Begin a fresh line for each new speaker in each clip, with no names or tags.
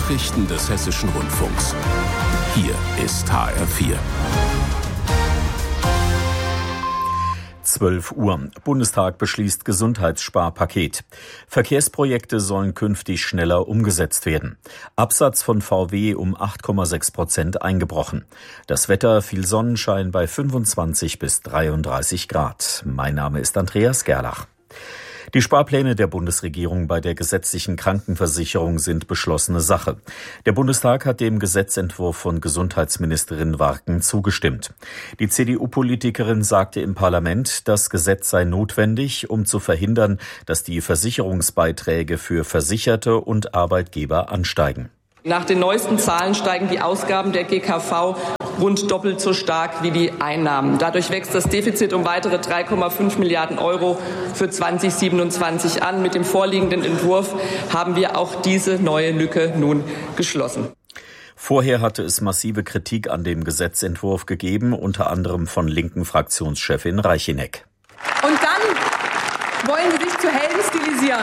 Nachrichten des Hessischen Rundfunks. Hier ist HR4.
12 Uhr. Bundestag beschließt Gesundheitssparpaket. Verkehrsprojekte sollen künftig schneller umgesetzt werden. Absatz von VW um 8,6% eingebrochen. Das Wetter, viel Sonnenschein bei 25 bis 33 Grad. Mein Name ist Andreas Gerlach. Die Sparpläne der Bundesregierung bei der gesetzlichen Krankenversicherung sind beschlossene Sache. Der Bundestag hat dem Gesetzentwurf von Gesundheitsministerin Warken zugestimmt. Die CDU-Politikerin sagte im Parlament, das Gesetz sei notwendig, um zu verhindern, dass die Versicherungsbeiträge für Versicherte und Arbeitgeber ansteigen.
Nach den neuesten Zahlen steigen die Ausgaben der GKV rund doppelt so stark wie die Einnahmen. Dadurch wächst das Defizit um weitere 3,5 Milliarden Euro für 2027 an. Mit dem vorliegenden Entwurf haben wir auch diese neue Lücke nun geschlossen.
Vorher hatte es massive Kritik an dem Gesetzentwurf gegeben, unter anderem von linken Fraktionschefin Reicheneck.
Und dann wollen Sie sich zu Helden stilisieren,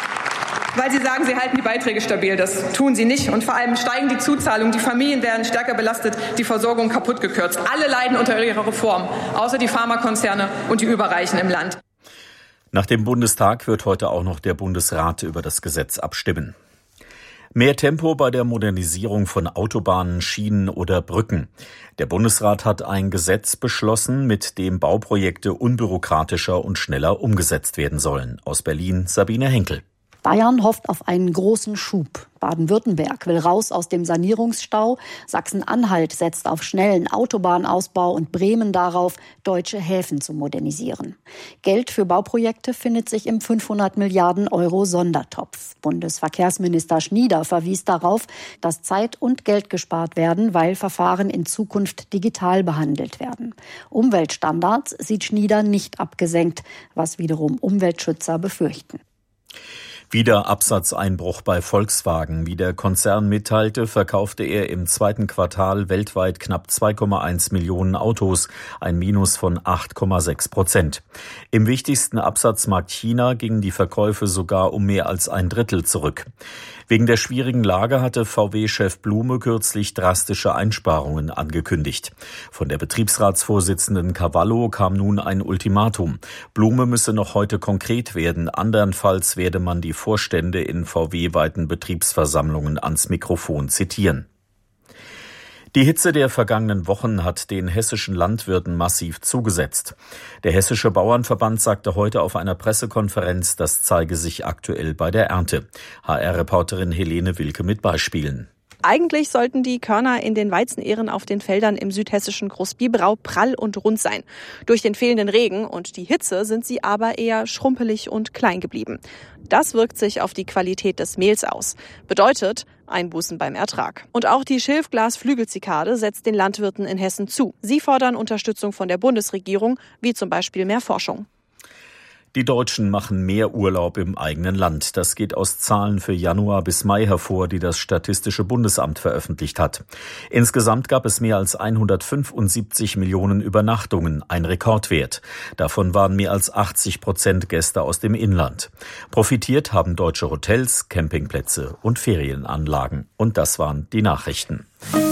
weil Sie sagen, Sie halten die Beiträge stabil. Das tun Sie nicht. Und vor allem steigen die Zuzahlungen, die Familien werden stärker belastet, die Versorgung kaputt gekürzt. Alle leiden unter Ihrer Reform, außer die Pharmakonzerne und die Überreichen im Land.
Nach dem Bundestag wird heute auch noch der Bundesrat über das Gesetz abstimmen. Mehr Tempo bei der Modernisierung von Autobahnen, Schienen oder Brücken. Der Bundesrat hat ein Gesetz beschlossen, mit dem Bauprojekte unbürokratischer und schneller umgesetzt werden sollen. Aus Berlin Sabine Henkel.
Bayern hofft auf einen großen Schub. Baden-Württemberg will raus aus dem Sanierungsstau. Sachsen-Anhalt setzt auf schnellen Autobahnausbau und Bremen darauf, deutsche Häfen zu modernisieren. Geld für Bauprojekte findet sich im 500 Milliarden Euro Sondertopf. Bundesverkehrsminister Schnieder verwies darauf, dass Zeit und Geld gespart werden, weil Verfahren in Zukunft digital behandelt werden. Umweltstandards sieht Schnieder nicht abgesenkt, was wiederum Umweltschützer befürchten.
Wieder Absatzeinbruch bei Volkswagen. Wie der Konzern mitteilte, verkaufte er im zweiten Quartal weltweit knapp 2,1 Millionen Autos, ein Minus von 8,6%. Im wichtigsten Absatzmarkt China gingen die Verkäufe sogar um mehr als ein Drittel zurück. Wegen der schwierigen Lage hatte VW-Chef Blume kürzlich drastische Einsparungen angekündigt. Von der Betriebsratsvorsitzenden Cavallo kam nun ein Ultimatum. Blume müsse noch heute konkret werden, andernfalls werde man die Vorstände in VW-weiten Betriebsversammlungen ans Mikrofon zitieren. Die Hitze der vergangenen Wochen hat den hessischen Landwirten massiv zugesetzt. Der Hessische Bauernverband sagte heute auf einer Pressekonferenz, das zeige sich aktuell bei der Ernte. HR-Reporterin Helene Wilke mit Beispielen.
Eigentlich sollten die Körner in den Weizenähren auf den Feldern im südhessischen Großbiberau prall und rund sein. Durch den fehlenden Regen und die Hitze sind sie aber eher schrumpelig und klein geblieben. Das wirkt sich auf die Qualität des Mehls aus. Bedeutet Einbußen beim Ertrag. Und auch die Schilfglas-Flügelzikade setzt den Landwirten in Hessen zu. Sie fordern Unterstützung von der Bundesregierung, wie zum Beispiel mehr Forschung.
Die Deutschen machen mehr Urlaub im eigenen Land. Das geht aus Zahlen für Januar bis Mai hervor, die das Statistische Bundesamt veröffentlicht hat. Insgesamt gab es mehr als 175 Millionen Übernachtungen, ein Rekordwert. Davon waren mehr als 80% Gäste aus dem Inland. Profitiert haben deutsche Hotels, Campingplätze und Ferienanlagen. Und das waren die Nachrichten.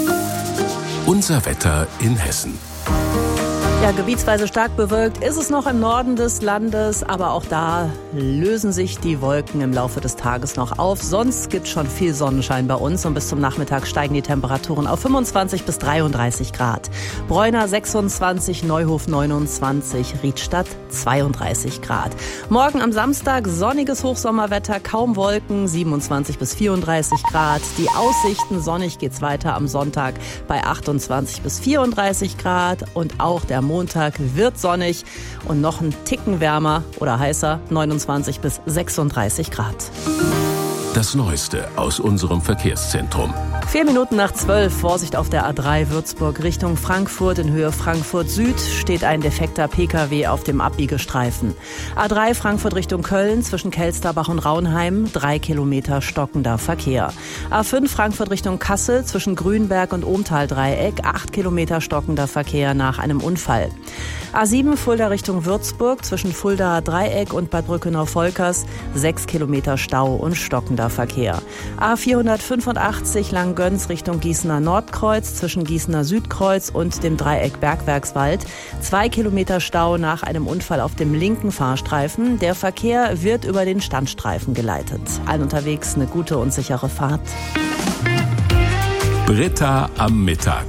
Unser Wetter in Hessen.
Ja, gebietsweise stark bewölkt ist es noch im Norden des Landes, aber auch da lösen sich die Wolken im Laufe des Tages noch auf. Sonst gibt es schon viel Sonnenschein bei uns und bis zum Nachmittag steigen die Temperaturen auf 25 bis 33 Grad. Bräuner 26, Neuhof 29, Riedstadt 32 Grad. Morgen am Samstag sonniges Hochsommerwetter, kaum Wolken, 27 bis 34 Grad. Die Aussichten, sonnig geht's weiter am Sonntag bei 28 bis 34 Grad und auch der Montag wird sonnig und noch ein Ticken wärmer oder heißer, 29 bis 36 Grad.
Das Neueste aus unserem Verkehrszentrum.
11:04. Vorsicht auf der A3 Würzburg Richtung Frankfurt. In Höhe Frankfurt Süd steht ein defekter Pkw auf dem Abbiegestreifen. A3 Frankfurt Richtung Köln zwischen Kelsterbach und Raunheim 3 Kilometer stockender Verkehr. A5 Frankfurt Richtung Kassel zwischen Grünberg und Ohmtal-Dreieck 8 Kilometer stockender Verkehr nach einem Unfall. A7 Fulda Richtung Würzburg zwischen Fulda Dreieck und Bad Brückenau-Volkers 6 Kilometer Stau und stockender Verkehr. A485 Langgöns Richtung Gießener Nordkreuz zwischen Gießener Südkreuz und dem Dreieck Bergwerkswald 2 Kilometer Stau nach einem Unfall auf dem linken Fahrstreifen. Der Verkehr wird über den Standstreifen geleitet. Allen unterwegs eine gute und sichere Fahrt.
Britta am Mittag.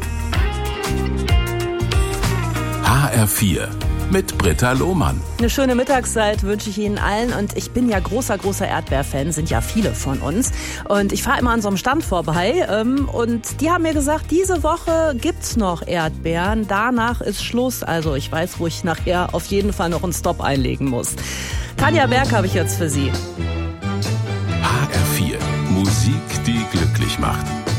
HR4 mit Britta Lohmann.
Eine schöne Mittagszeit wünsche ich Ihnen allen und ich bin ja großer Erdbeerfan, sind ja viele von uns und ich fahre immer an so einem Stand vorbei und die haben mir gesagt, diese Woche gibt's noch Erdbeeren, danach ist Schluss, also ich weiß, wo ich nachher auf jeden Fall noch einen Stopp einlegen muss. Tanja Berg habe ich jetzt für Sie.
HR4, Musik, die glücklich macht.